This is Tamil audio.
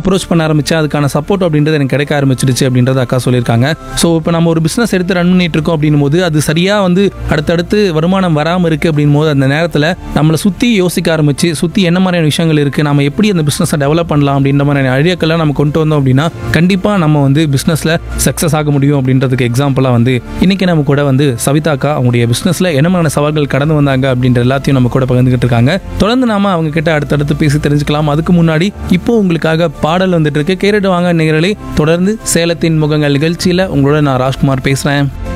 அப்ரோச் பண்ண ஆரம்பிச்சேன். அதுக்கான சப்போர்ட் அப்படின்றது எனக்கு கிடைக்க ஆரம்பிச்சிடுச்சு அப்படின்றத அக்கா சொல்லியிருக்காங்க. ஸோ இப்போ நம்ம ஒரு பிஸ்னஸ் எடுத்து ரன் பண்ணிட்டு இருக்கோம் அப்படின்னும் போது அது சரியாக வந்து அடுத்தடுத்து வருமானம் வராமல் இருக்குது அப்படின் போது அந்த நேரத்தில் நம்மளை சுற்றி யோசிக்க ஆரம்பிச்சு சுற்றி என்ன மாதிரியான விஷயங்கள் இருக்குது, நம்ம எப்படி அந்த பிஸ்னஸை டெவலப் பண்ணலாம் அப்படின்ற மாதிரியான ஐடியாக்கெல்லாம் நம்ம கொண்டு வந்தோம் அப்படின்னா கண்டிப்பாக நம்ம வந்து பிஸ்னஸில் சக்ஸஸ் ஆக முடியும் அப்படின்றதுக்கு எக்ஸாம்பிளாக வந்து இன்றைக்கி நம்ம கூட வந்து சவிதாக்கா அவங்களுடைய பிஸ்னஸில் என்ன மாதிரியான சவால்கள் கடந்து வந்தாங்க அப்படின்ற எல்லாத்தையும் நம்ம கூட பகிர்ந்துகிட்டு இருக்காங்க. தொடர்ந்து நாம அவங்க கிட்ட அடுத்தடுத்து பேசி தெரிஞ்சுக்கலாம். அதுக்கு முன்னாடி இப்போ உங்களுக்காக பாடல் வந்துட்டு இருக்கு, கேட்டுட்டு வாங்க நேயர்களே. தொடர்ந்து சேலத்தின் முகங்கள் நிகழ்ச்சியில் உங்களோட நான் ராஜ்குமார் பேசுகிறேன்.